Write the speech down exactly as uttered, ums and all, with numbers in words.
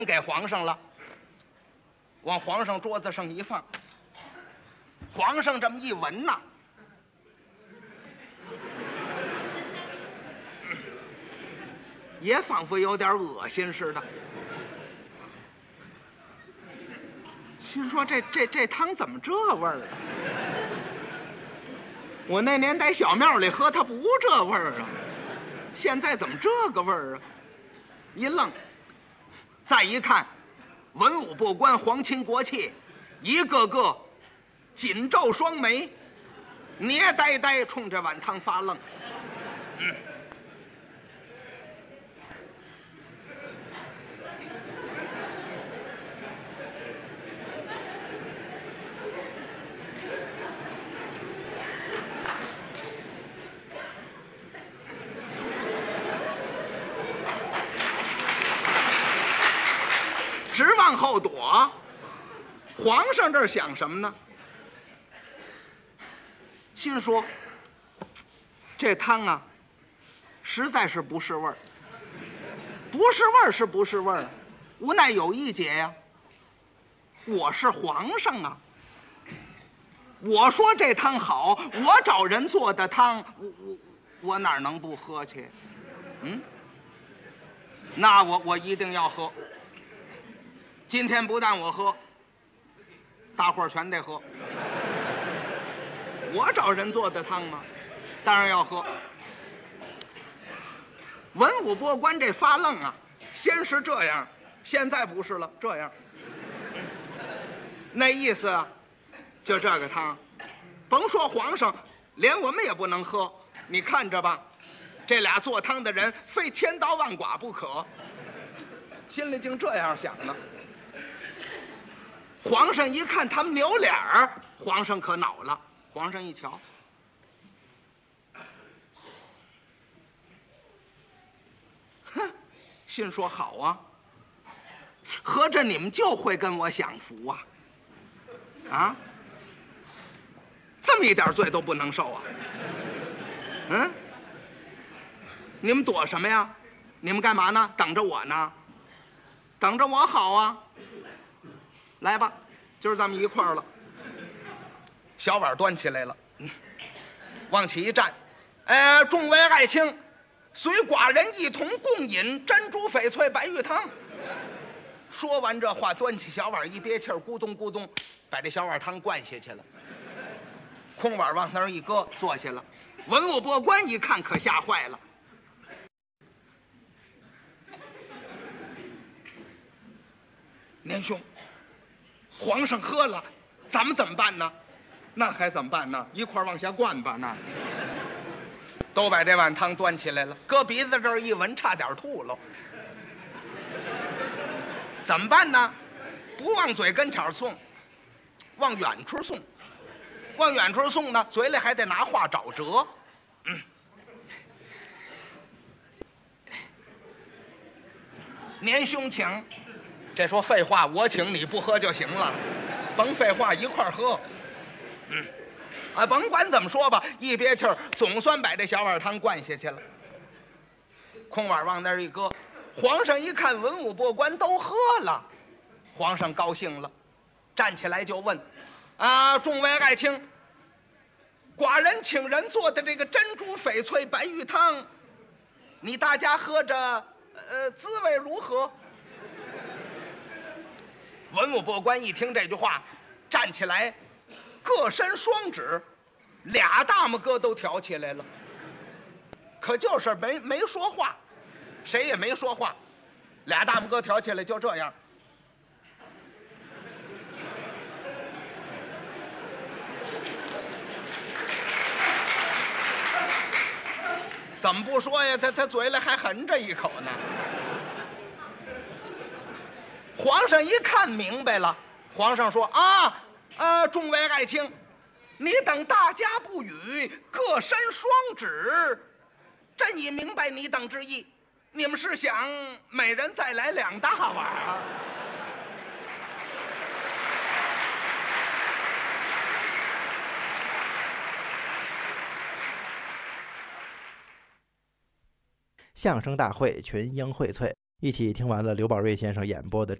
给皇上了，往皇上桌子上一放，皇上这么一闻呐，也仿佛有点恶心似的，心说这这这汤怎么这味儿啊？我那年在小庙里喝，它不这味儿啊，现在怎么这个味儿啊？一愣，再一看，文武部官、皇亲国戚，一个个紧皱双眉，捏呆呆冲着碗汤发愣。嗯，直往后躲。皇上这儿想什么呢？心说这汤啊实在是不是味儿，不是味儿是不是味儿，无奈有一节呀，我是皇上啊，我说这汤好，我找人做的汤，我我我哪能不喝去？嗯，那我我一定要喝。今天不但我喝，大伙儿全得喝。我找人做的汤吗？当然要喝。文武波官这发愣啊，先是这样，现在不是了，这样。那意思啊，就这个汤，甭说皇上，连我们也不能喝。你看着吧，这俩做汤的人非千刀万剐不可。心里竟这样想呢。皇上一看他们扭脸儿，皇上可恼了。皇上一瞧，哼，心说好啊，合着你们就会跟我享福啊？啊，这么一点罪都不能受啊？嗯，你们躲什么呀？你们干嘛呢？等着我呢？等着我好啊！来吧，今儿咱们一块儿了。小碗端起来了，嗯，往起一站，呃，众位爱卿，随寡人一同共饮珍珠翡翠白玉汤。说完这话，端起小碗一憋气儿，咕咚咕咚，把这小碗汤灌下去了。空碗往那儿一搁，坐下了。文武波官一看，可吓坏了。年兄，皇上喝了，咱们怎么办呢？那还怎么办呢？一块儿往下灌吧。那都把这碗汤端起来了，搁鼻子这儿一闻，差点吐喽。怎么办呢？不往嘴跟前送，往远处送。往远处送呢，嘴里还得拿话找辙。嗯，年兄请。这说废话，我请你不喝就行了，甭废话，一块儿喝。嗯，啊，甭管怎么说吧，一憋气儿，总算把这小碗汤灌下去了。空碗往那儿一搁，皇上一看文武波官都喝了，皇上高兴了，站起来就问：“啊，众位爱卿，寡人请人做的这个珍珠翡翠白玉汤，你大家喝着，呃，滋味如何？”文武波官一听这句话，站起来，各伸双指，俩大拇哥都挑起来了。可就是没没说话，谁也没说话，俩大拇哥挑起来，就这样。怎么不说呀？他他嘴里还含着一口呢。皇上一看明白了，皇上说：“啊，呃，众位爱卿，你等大家不语，各伸双指，朕已明白你等之意。你们是想每人再来两大碗啊？” 相声大会群英荟萃， 一起听完了刘宝瑞先生演播的